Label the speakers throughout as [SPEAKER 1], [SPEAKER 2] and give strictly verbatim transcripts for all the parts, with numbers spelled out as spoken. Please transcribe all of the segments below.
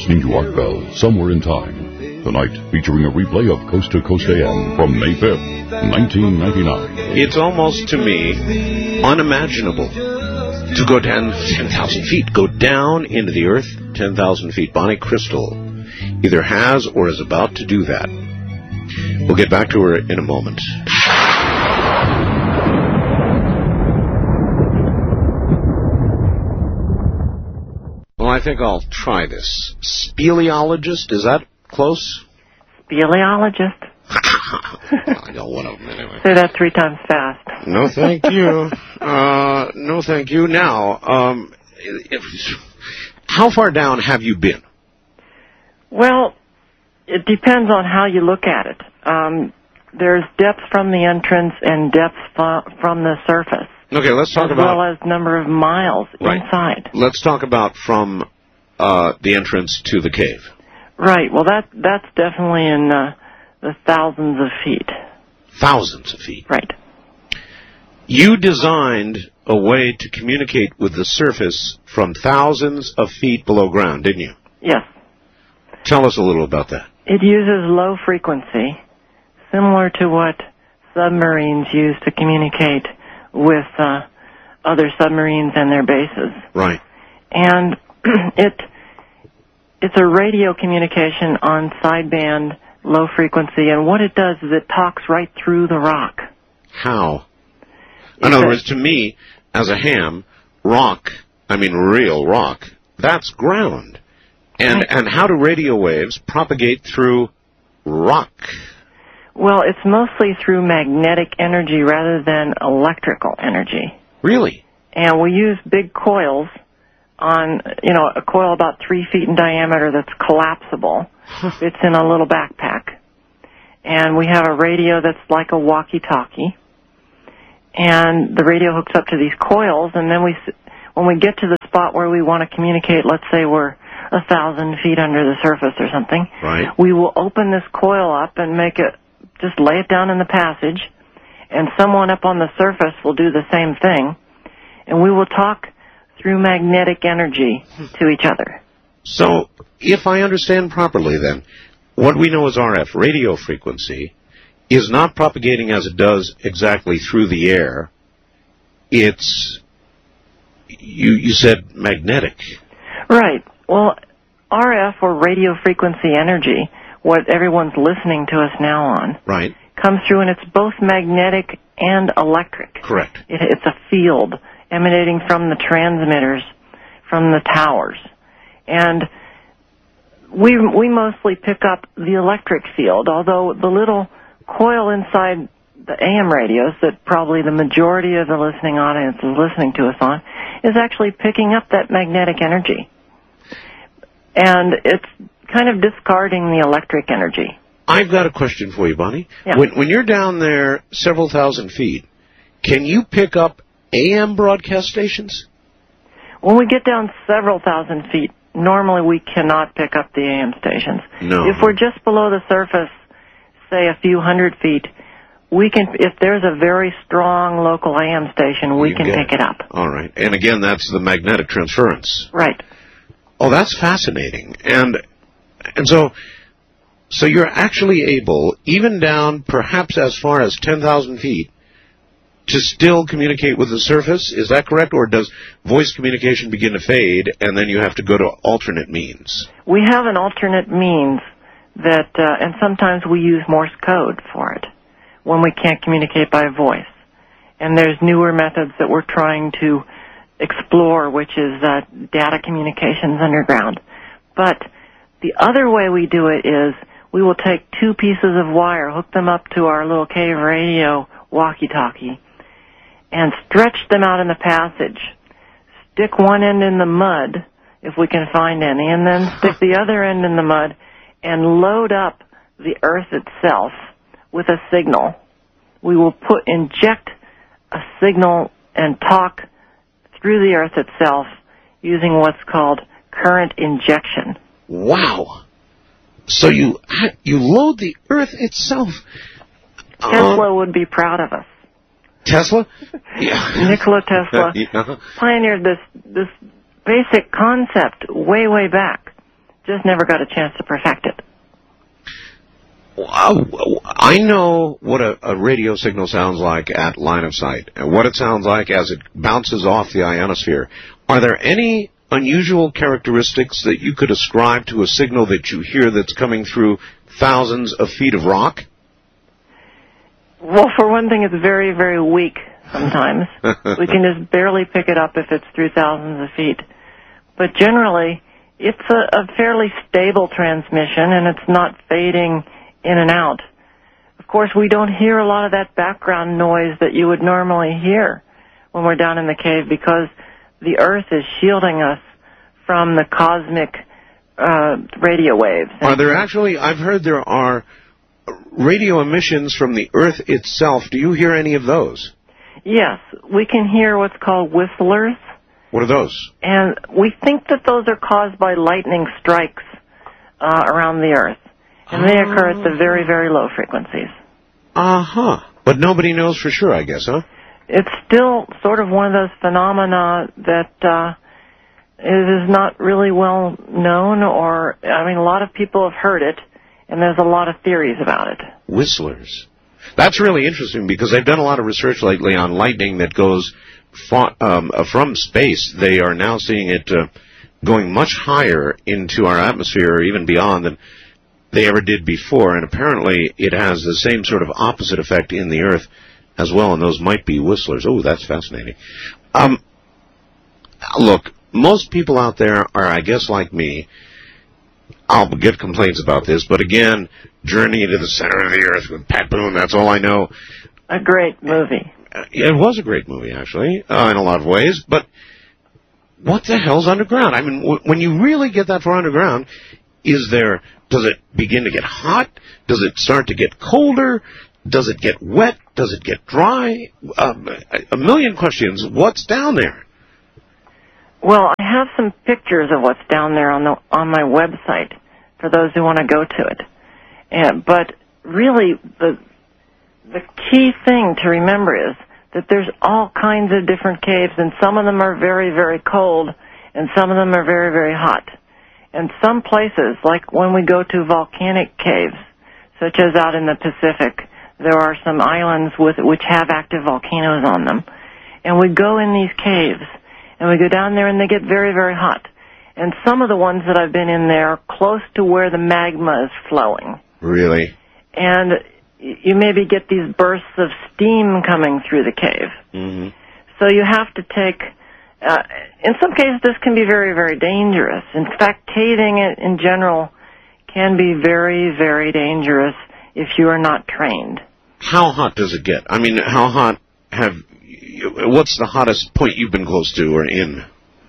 [SPEAKER 1] listening to Art Bell, Somewhere in Time. Tonight, featuring a replay of Coast to Coast A M from May fifth, nineteen ninety-nine.
[SPEAKER 2] It's almost, to me, unimaginable to go down ten thousand feet. Go down into the earth ten thousand feet. Bonnie Crystal either has or is about to do that. We'll get back to her in a moment. Well, I think I'll try this. Speleologist, is that close?
[SPEAKER 3] Speleologist.
[SPEAKER 2] I know one of them anyway.
[SPEAKER 3] Say that three times fast.
[SPEAKER 2] No, thank you. Uh, no, thank you. Now, um, if, how far down have you been?
[SPEAKER 3] Well, it depends on how you look at it. Um, there's depth from the entrance and depth from the surface.
[SPEAKER 2] Okay, let's talk
[SPEAKER 3] as
[SPEAKER 2] about...
[SPEAKER 3] As well as number of miles
[SPEAKER 2] right.
[SPEAKER 3] inside.
[SPEAKER 2] Let's talk about from uh, the entrance to the cave.
[SPEAKER 3] Right. Well, that that's definitely in uh, the thousands of feet.
[SPEAKER 2] Thousands of feet.
[SPEAKER 3] Right.
[SPEAKER 2] You designed a way to communicate with the surface from thousands of feet below ground, didn't you?
[SPEAKER 3] Yes.
[SPEAKER 2] Tell us a little about that.
[SPEAKER 3] It uses low frequency, similar to what submarines use to communicate with uh, other submarines and their bases.
[SPEAKER 2] Right.
[SPEAKER 3] And it it's a radio communication on sideband low frequency, and what it does is it talks right through the rock.
[SPEAKER 2] How? In other words, to me, as a ham, rock, I mean real rock, that's ground. And
[SPEAKER 3] right.
[SPEAKER 2] and how do radio waves propagate through rock?
[SPEAKER 3] Well, it's mostly through magnetic energy rather than electrical energy.
[SPEAKER 2] Really?
[SPEAKER 3] And we use big coils on, you know, a coil about three feet in diameter that's collapsible. It's in a little backpack. And we have a radio that's like a walkie-talkie. And the radio hooks up to these coils, and then we, when we get to the spot where we want to communicate, let's say we're a thousand feet under the surface or something,
[SPEAKER 2] right.
[SPEAKER 3] we will open this coil up and make it, just lay it down in the passage, and someone up on the surface will do the same thing, and we will talk through magnetic energy to each other.
[SPEAKER 2] So, if I understand properly then, what we know as R F, radio frequency, is not propagating as it does exactly through the air. It's, you, you said magnetic.
[SPEAKER 3] Right. Well, R F, or radio frequency energy, what everyone's listening to us now on,
[SPEAKER 2] right,
[SPEAKER 3] comes through, and it's both magnetic and electric.
[SPEAKER 2] Correct.
[SPEAKER 3] It, it's a field emanating from the transmitters, from the towers. And we we mostly pick up the electric field, although the little coil inside the A M radios that probably the majority of the listening audience is listening to us on is actually picking up that magnetic energy. And it's kind of discarding the electric energy.
[SPEAKER 2] I've got a question for you, Bonnie.
[SPEAKER 3] Yeah.
[SPEAKER 2] When, when you're down there several thousand feet, can you pick up A M broadcast stations?
[SPEAKER 3] When we get down several thousand feet, normally we cannot pick up the A M stations.
[SPEAKER 2] No.
[SPEAKER 3] If we're just below the surface, say a few hundred feet, we can. If there's a very strong local A M station, we
[SPEAKER 2] you
[SPEAKER 3] can pick
[SPEAKER 2] it.
[SPEAKER 3] it up.
[SPEAKER 2] All right. And again, that's the magnetic transference.
[SPEAKER 3] Right.
[SPEAKER 2] Oh, that's fascinating. And and so so you're actually able, even down perhaps as far as ten thousand feet, to still communicate with the surface? Is that correct? Or does voice communication begin to fade, and then you have to go to alternate means?
[SPEAKER 3] We have an alternate means that, uh, and sometimes we use Morse code for it when we can't communicate by voice. And there's newer methods that we're trying to explore, which is uh, data communications underground. But the other way we do it is we will take two pieces of wire, hook them up to our little cave radio walkie-talkie, and stretch them out in the passage. Stick one end in the mud, if we can find any, and then stick the other end in the mud and load up the earth itself with a signal. We will put inject a signal and talk through the earth itself using what's called current injection.
[SPEAKER 2] Wow. So you you load the earth itself.
[SPEAKER 3] Tesla uh, would be proud of us.
[SPEAKER 2] Tesla? Yeah.
[SPEAKER 3] Nikola Tesla
[SPEAKER 2] yeah.
[SPEAKER 3] pioneered this this basic concept way, way back, just never got a chance to perfect it.
[SPEAKER 2] I know what a, a radio signal sounds like at line of sight, and what it sounds like as it bounces off the ionosphere. Are there any unusual characteristics that you could ascribe to a signal that you hear that's coming through thousands of feet of rock?
[SPEAKER 3] Well, for one thing, it's very, very weak sometimes. We can just barely pick it up if it's through thousands of feet. But generally, it's a, a fairly stable transmission, and it's not fading in and out. Of course, we don't hear a lot of that background noise that you would normally hear when we're down in the cave because the Earth is shielding us from the cosmic uh, radio waves.
[SPEAKER 2] Are there actually, I've heard there are radio emissions from the Earth itself. Do you hear any of those?
[SPEAKER 3] Yes, we can hear what's called whistlers.
[SPEAKER 2] What are those?
[SPEAKER 3] And we think that those are caused by lightning strikes uh, around the Earth. And they occur at the very, very low frequencies.
[SPEAKER 2] Uh-huh. But nobody knows for sure, I guess, huh?
[SPEAKER 3] It's still sort of one of those phenomena that uh, is not really well known, or, I mean, a lot of people have heard it, and there's a lot of theories about it.
[SPEAKER 2] Whistlers. That's really interesting because they've done a lot of research lately on lightning that goes fa- um, uh, from space. They are now seeing it uh, going much higher into our atmosphere, or even beyond than they ever did before, and apparently it has the same sort of opposite effect in the Earth as well, and those might be whistlers. Oh, that's fascinating. Um, look, most people out there are, I guess, like me. I'll get complaints about this, but again, Journey into the Center of the Earth with Pat Boone, that's all I know.
[SPEAKER 3] A great movie.
[SPEAKER 2] It was a great movie, actually, uh, in a lot of ways, but what the hell's underground? I mean, w- when you really get that far underground, is there, does it begin to get hot? Does it start to get colder? Does it get wet? Does it get dry? Um, a million questions. What's down there?
[SPEAKER 3] Well, I have some pictures of what's down there on the on my website for those who want to go to it. And, but really, the the key thing to remember is that there's all kinds of different caves, and some of them are very, very cold, and some of them are very, very hot. And some places, like when we go to volcanic caves, such as out in the Pacific, there are some islands with which have active volcanoes on them. And we go in these caves, and we go down there, and they get very, very hot. And some of the ones that I've been in there are close to where the magma is flowing.
[SPEAKER 2] Really?
[SPEAKER 3] And you maybe get these bursts of steam coming through the cave.
[SPEAKER 2] Mm-hmm.
[SPEAKER 3] So you have to take... Uh, in some cases, this can be very, very dangerous. In fact, caving in general can be very, very dangerous if you are not trained.
[SPEAKER 2] How hot does it get? I mean, how hot have... What's the hottest point you've been close to or in?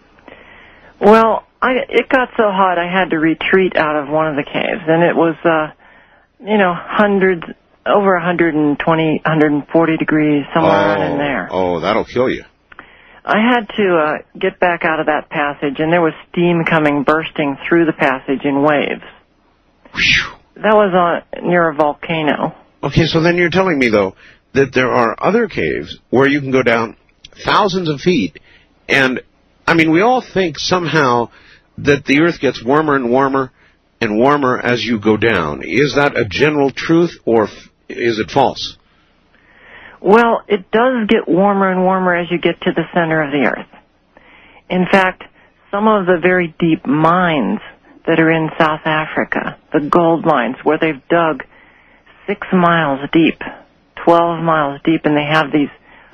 [SPEAKER 3] Well, I, it got so hot I had to retreat out of one of the caves, and it was, uh, you know, hundreds, over one hundred twenty, one hundred forty degrees, somewhere
[SPEAKER 2] oh,
[SPEAKER 3] in there.
[SPEAKER 2] Oh, that'll kill you.
[SPEAKER 3] I had to uh, get back out of that passage, and there was steam coming, bursting through the passage in waves.
[SPEAKER 2] Whew.
[SPEAKER 3] That was on, near a volcano.
[SPEAKER 2] Okay, so then you're telling me, though, that there are other caves where you can go down thousands of feet, and, I mean, we all think somehow that the Earth gets warmer and warmer and warmer as you go down. Is that a general truth, or f- is it false?
[SPEAKER 3] Well, it does get warmer and warmer as you get to the center of the Earth. In fact, some of the very deep mines that are in South Africa, the gold mines, where they've dug six miles deep, twelve miles deep, and they have these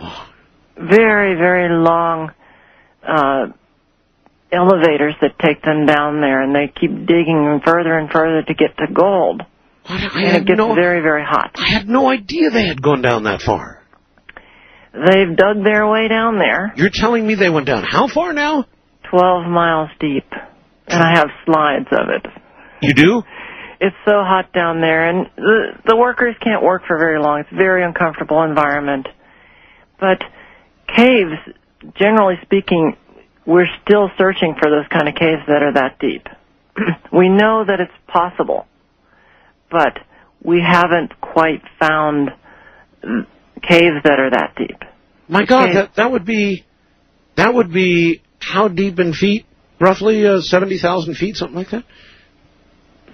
[SPEAKER 3] very, very long uh, elevators that take them down there, and they keep digging further and further to get to gold.
[SPEAKER 2] I, I
[SPEAKER 3] and it gets
[SPEAKER 2] no,
[SPEAKER 3] very, very hot.
[SPEAKER 2] I had no idea they had gone down that far.
[SPEAKER 3] They've dug their way down there.
[SPEAKER 2] You're telling me they went down how far now?
[SPEAKER 3] Twelve miles deep. And I have slides of it.
[SPEAKER 2] You do?
[SPEAKER 3] It's so hot down there, and the, the workers can't work for very long. It's a very uncomfortable environment. But caves, generally speaking, we're still searching for those kind of caves that are that deep. We know that it's possible, but we haven't quite found caves that are that deep.
[SPEAKER 2] My God, that, that would be, that would be how deep in feet? Roughly uh, seventy thousand feet, something like that?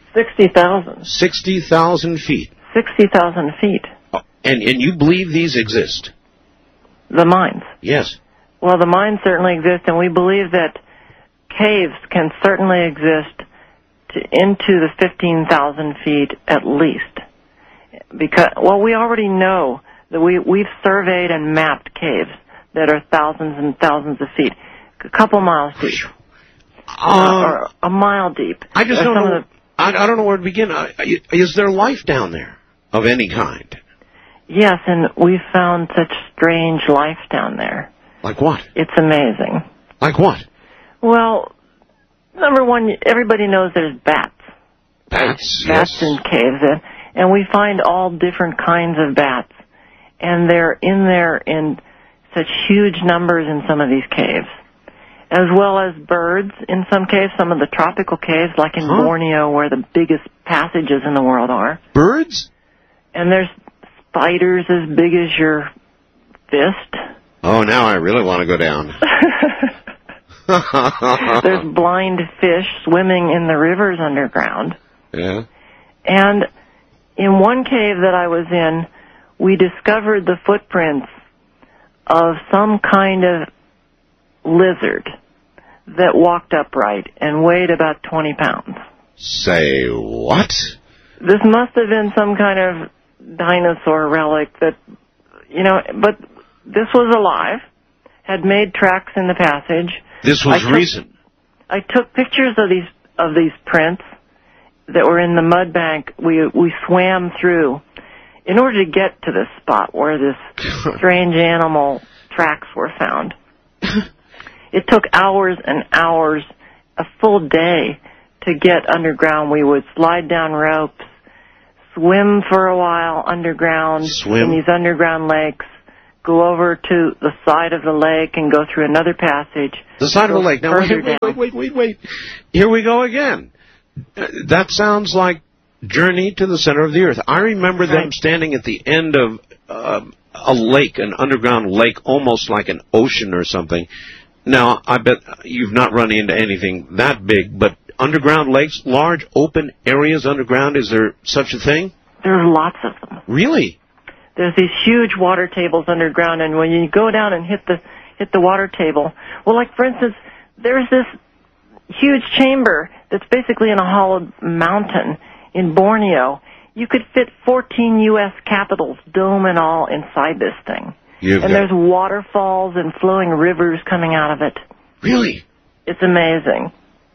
[SPEAKER 3] sixty thousand.
[SPEAKER 2] sixty thousand feet.
[SPEAKER 3] sixty thousand feet.
[SPEAKER 2] Oh, and, and you believe these exist?
[SPEAKER 3] The mines.
[SPEAKER 2] Yes.
[SPEAKER 3] Well, the mines certainly exist, and we believe that caves can certainly exist to, into the fifteen thousand feet at least. Because, well, we already know that we, we've surveyed and mapped caves that are thousands and thousands of feet, a couple miles deep,
[SPEAKER 2] uh,
[SPEAKER 3] uh, or a mile deep.
[SPEAKER 2] I just
[SPEAKER 3] There's
[SPEAKER 2] don't know.
[SPEAKER 3] The,
[SPEAKER 2] I, I don't know where to begin. Uh, is there life down there of any kind?
[SPEAKER 3] Yes, and we've found such strange life down there.
[SPEAKER 2] Like what?
[SPEAKER 3] It's amazing.
[SPEAKER 2] Like what?
[SPEAKER 3] Well, number one, everybody knows there's bats.
[SPEAKER 2] Bats,
[SPEAKER 3] Bats
[SPEAKER 2] yes.
[SPEAKER 3] in caves, and, and we find all different kinds of bats, and they're in there in such huge numbers in some of these caves, as well as birds in some caves, some of the tropical caves, like in
[SPEAKER 2] huh?
[SPEAKER 3] Borneo, where the biggest passages in the world are.
[SPEAKER 2] Birds?
[SPEAKER 3] And there's spiders as big as your fist.
[SPEAKER 2] Oh, now I really want to go down.
[SPEAKER 3] There's blind fish swimming in the rivers underground.
[SPEAKER 2] Yeah.
[SPEAKER 3] And in one cave that I was in, we discovered the footprints of some kind of lizard that walked upright and weighed about twenty pounds.
[SPEAKER 2] Say what?
[SPEAKER 3] This must have been some kind of dinosaur relic that, you know, but this was alive, had made tracks in the passage.
[SPEAKER 2] This was
[SPEAKER 3] I took,
[SPEAKER 2] recent.
[SPEAKER 3] I took pictures of these of these prints that were in the mud bank. We we swam through in order to get to this spot where this strange animal tracks were found. It took hours and hours, a full day, to get underground. We would slide down ropes, swim for a while underground
[SPEAKER 2] Swim.
[SPEAKER 3] in these underground lakes, go over to the side of the lake and go through another passage.
[SPEAKER 2] The side of the lake. Now, wait,
[SPEAKER 3] further
[SPEAKER 2] wait,
[SPEAKER 3] down.
[SPEAKER 2] wait, wait, wait, wait. Here we go again. Uh, That sounds like Journey to the Center of the Earth. I remember them
[SPEAKER 3] Right.
[SPEAKER 2] standing at the end of um, a lake, an underground lake, almost like an ocean or something. Now, I bet you've not run into anything that big, but underground lakes, large open areas underground, is there such a thing?
[SPEAKER 3] There's lots of them.
[SPEAKER 2] Really?
[SPEAKER 3] There's these huge water tables underground, and when you go down and hit the hit the water table, well, like for instance, there's this huge chamber that's basically in a hollowed mountain in Borneo. You could fit fourteen U S capitals, dome and all, inside this thing.
[SPEAKER 2] You've
[SPEAKER 3] and
[SPEAKER 2] got-
[SPEAKER 3] there's waterfalls and flowing rivers coming out of it.
[SPEAKER 2] Really?
[SPEAKER 3] It's amazing.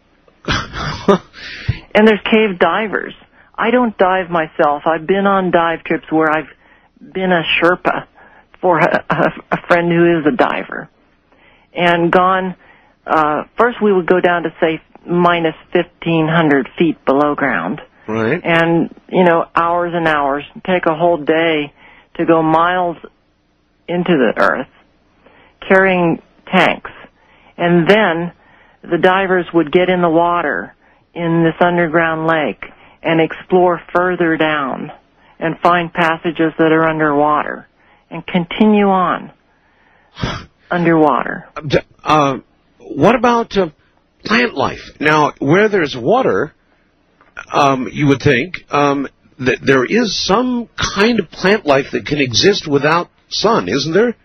[SPEAKER 3] And there's cave divers. I don't dive myself. I've been on dive trips where I've been a Sherpa for a, a, a friend who is a diver. And gone, uh, first we would go down to, say, minus fifteen hundred feet below ground.
[SPEAKER 2] Right.
[SPEAKER 3] And, you know, hours and hours, take a whole day to go miles into the earth, carrying tanks. And then the divers would get in the water in this underground lake and explore further down and find passages that are underwater and continue on underwater.
[SPEAKER 2] Uh, what about uh, plant life? Now, where there's water, um, you would think um, that there is some kind of plant life that can exist without sun, isn't there?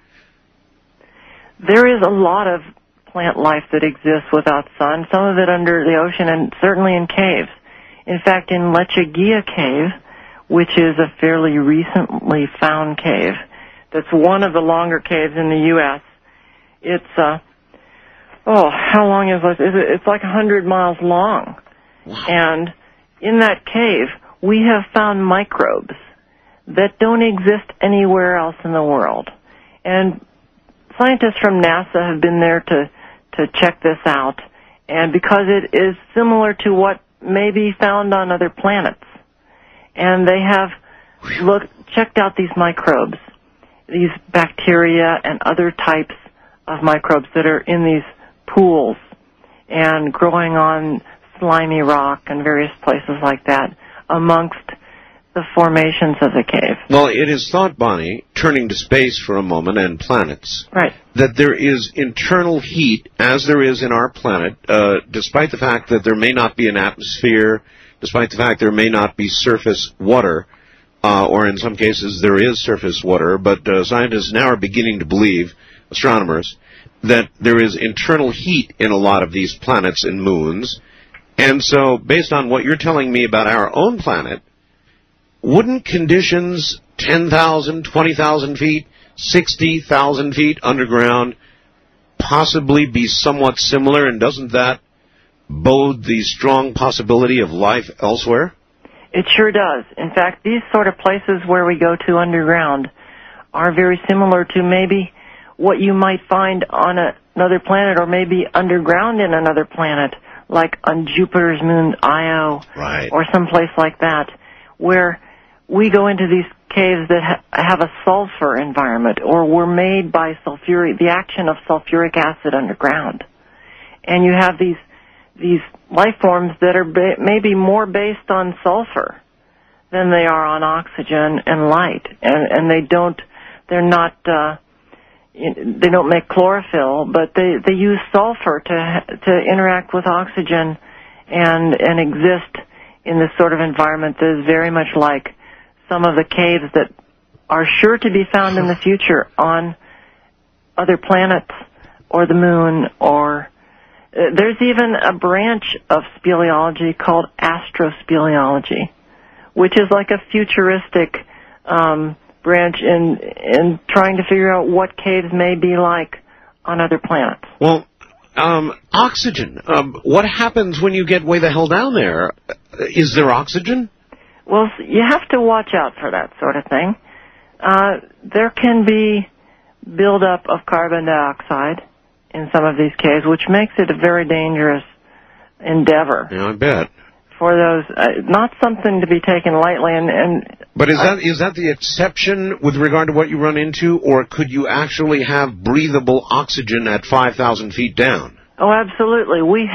[SPEAKER 3] There is a lot of plant life that exists without sun, some of it under the ocean and certainly in caves. In fact, in Lechuguilla Cave, which is a fairly recently found cave, that's one of the longer caves in the U S, it's, uh, oh, how long is it? It's like one hundred miles long.
[SPEAKER 2] Wow.
[SPEAKER 3] And in that cave, we have found microbes that don't exist anywhere else in the world. And scientists from NASA have been there to, to check this out, and because it is similar to what may be found on other planets. And they have looked, checked out these microbes, these bacteria and other types of microbes that are in these pools and growing on slimy rock and various places like that amongst the formations of the cave.
[SPEAKER 2] Well, it is thought, Bonnie, turning to space for a moment and planets,
[SPEAKER 3] Right.
[SPEAKER 2] that there is internal heat, as there is in our planet, uh, despite the fact that there may not be an atmosphere despite the fact there may not be surface water, uh, or in some cases there is surface water, but uh, scientists now are beginning to believe, astronomers, that there is internal heat in a lot of these planets and moons. And so, based on what you're telling me about our own planet, wouldn't conditions ten thousand, twenty thousand feet, sixty thousand feet underground possibly be somewhat similar, and doesn't that bode the strong possibility of life elsewhere?
[SPEAKER 3] It sure does. In fact, these sort of places where we go to underground are very similar to maybe what you might find on a, another planet, or maybe underground in another planet, like on Jupiter's moon Io,
[SPEAKER 2] right,
[SPEAKER 3] or someplace like that, where we go into these caves that ha- have a sulfur environment, or were made by sulfuric, the action of sulfuric acid underground. And you have these these life forms that are ba- maybe more based on sulfur than they are on oxygen and light, and and they don't, they're not, uh, they don't make chlorophyll, but they they use sulfur to to interact with oxygen and and exist in this sort of environment that is very much like some of the caves that are sure to be found in the future on other planets or the moon, or uh, there's even a branch of speleology called astrospeleology, which is like a futuristic um, branch in in trying to figure out what caves may be like on other planets.
[SPEAKER 2] Well, um, oxygen. Um, what happens when you get way the hell down there? Is there oxygen?
[SPEAKER 3] Well, you have to watch out for that sort of thing. Uh, there can be buildup of carbon dioxide in some of these caves, which makes it a very dangerous endeavor.
[SPEAKER 2] Yeah, I bet.
[SPEAKER 3] For those, uh, not something to be taken lightly. And, and
[SPEAKER 2] but is
[SPEAKER 3] I,
[SPEAKER 2] that is that the exception with regard to what you run into, or could you actually have breathable oxygen at five thousand feet down?
[SPEAKER 3] Oh, absolutely. We